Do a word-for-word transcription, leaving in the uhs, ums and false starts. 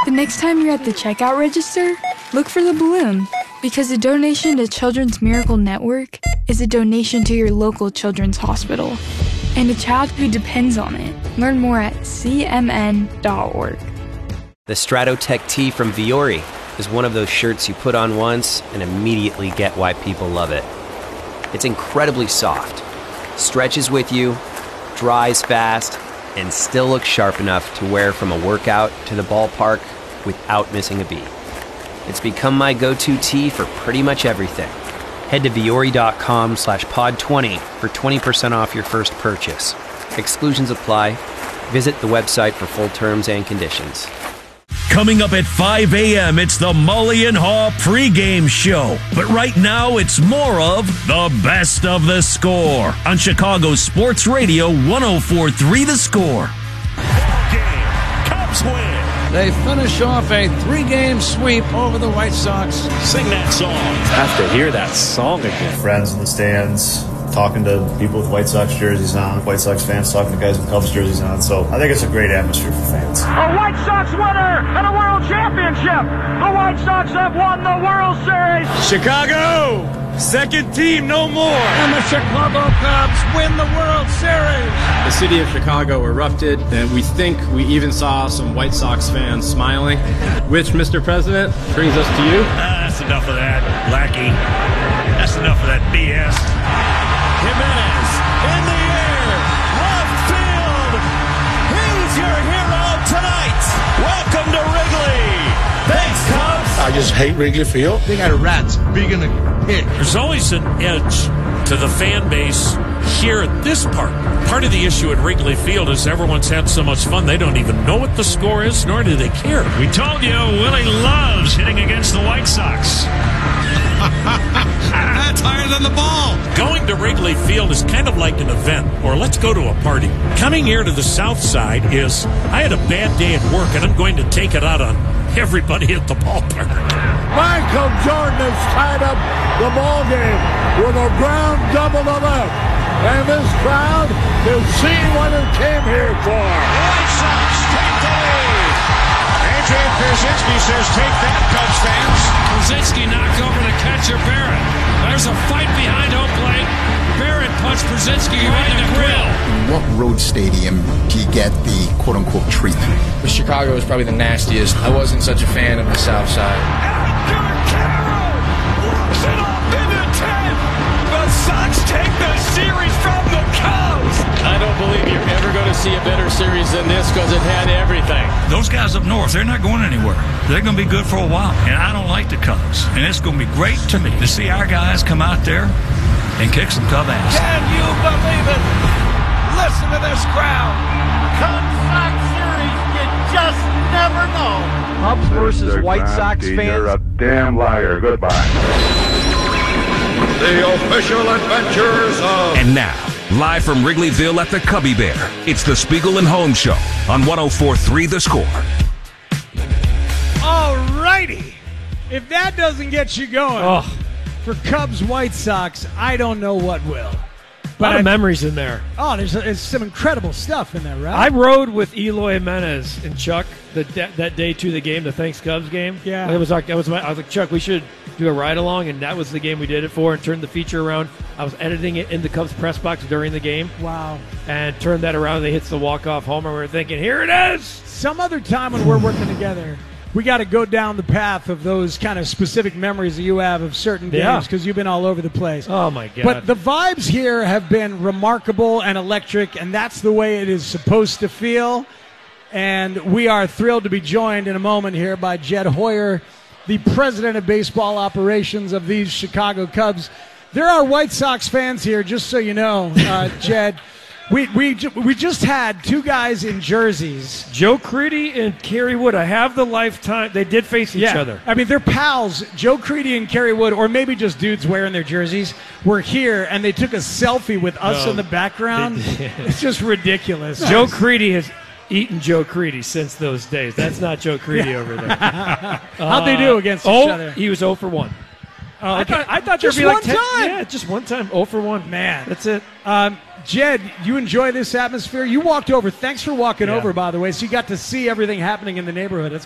The next time you're at the checkout register, look for the balloon, because a donation to Children's Miracle Network is a donation to your local children's hospital and a child who depends on it. Learn more at c m n dot org. The Stratotech tee from Viore is one of those shirts you put on once and immediately get why people love it. It's incredibly soft, stretches with you, dries fast, and still looks sharp enough to wear from a workout to the ballpark without missing a beat. It's become my go-to tee for pretty much everything. Head to Viore.com slash pod 20 for twenty percent off your first purchase. Exclusions apply. Visit the website for full terms and conditions. Coming up at five a.m., it's the Mully and Haw pregame show. But right now, it's more of the best of the score on Chicago Sports Radio one oh four point three The Score. Game. Cubs win. They finish off a three-game sweep over the White Sox. Sing that song. Have to hear that song again. Friends in the stands, talking to people with White Sox jerseys on, White Sox fans talking to guys with Cubs jerseys on. So I think it's a great atmosphere for fans. A White Sox winner and a World Championship. The White Sox have won the World Series. Chicago, second team, no more. And the Chicago Cubs win the World Series. The city of Chicago erupted, and we think we even saw some White Sox fans smiling, which, Mister President, brings us to you. Ah, that's enough of that, lackey. That's enough of that B S. Jimenez in the air, left field. He's your hero tonight. Welcome to Wrigley. Thanks, Cubs. I just hate Wrigley Field. They got rats big in the pit. There's always an edge to the fan base here at this park. Part of the issue at Wrigley Field is everyone's had so much fun they don't even know what the score is, nor do they care. We told you Willie loves hitting against the White Sox. That's higher than the ball. Going to Wrigley Field is kind of like an event, or let's go to a party. Coming here to the South Side is, I had a bad day at work and I'm going to take it out on everybody at the ballpark. Michael Jordan has tied up the ball game with a ground double to left. And this crowd is seeing what it came here for. White Sox take the lead. Adrian Pierzynski says, take that, Cubs fans. Pierzynski knocked over the catcher, Barrett. There's a fight behind home plate. Barrett punched Pierzynski right in the grill. What road stadium do you get the quote-unquote treatment? Chicago is probably the nastiest. I wasn't such a fan of the South Side. Edgar Carroll walks it off in the tenth. The Sox take the series from the Cubs. I don't believe you're ever going to see a better series than this because it had everything. Those guys up north, they're not going anywhere. They're going to be good for a while. And I don't like the Cubs. And it's going to be great to me to see our guys come out there and kick some Cub ass. Can you believe it? Listen to this crowd. Cubs Sox series, you just never know. Cubs versus White Sox fans. You're a damn liar. Goodbye. The official adventures of... And now, live from Wrigleyville at the Cubby Bear, it's the Spiegel and Holmes Show on one oh four point three The Score. All righty. If that doesn't get you going oh. for Cubs White Sox, I don't know what will. A lot of memories in there. Oh, there's, there's some incredible stuff in there, right? I rode with Eloy Jimenez and Chuck the, that, that day to the game, the Thanks Cubs game. Yeah. It was like, that was my, I was like, Chuck, we should do a ride-along, and that was the game we did it for and turned the feature around. I was editing it in the Cubs press box during the game. Wow. And turned that around, and they hits the walk-off homer. We were thinking, here it is! Some other time when we're working together, we got to go down the path of those kind of specific memories that you have of certain Yeah. games because you've been all over the place. Oh, my God. But the vibes here have been remarkable and electric, and that's the way it is supposed to feel. And we are thrilled to be joined in a moment here by Jed Hoyer, the president of baseball operations of these Chicago Cubs. There are White Sox fans here, just so you know, uh, Jed. We we ju- we just had two guys in jerseys. Joe Crede and Kerry Wood. I have the lifetime. They did face each yeah. other. I mean, they're pals. Joe Crede and Kerry Wood, or maybe just dudes wearing their jerseys, were here, and they took a selfie with us Oh, in the background. It's just ridiculous. Joe Crede has eaten Joe Crede since those days. That's not Joe Crede Yeah. over there. How'd they do against each oh, other? He was zero for one. Oh, I okay. thought, I thought Just there'd be one like ten, time. Yeah, just one time. zero for one. Man. That's it. Um, Jed, you enjoy this atmosphere? You walked over. Thanks for walking Yeah. over, by the way, so you got to see everything happening in the neighborhood. It's